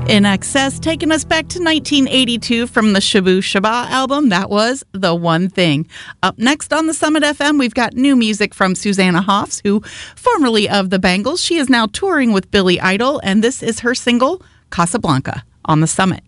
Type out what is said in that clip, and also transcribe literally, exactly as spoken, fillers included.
In Excess, taking us back to nineteen eighty-two from the Shaboo Shabba album. That was The One Thing. Up next on the Summit F M, we've got new music from Susanna Hoffs, who, formerly of the Bangles, she is now touring with Billy Idol, and this is her single, Casablanca, on the Summit.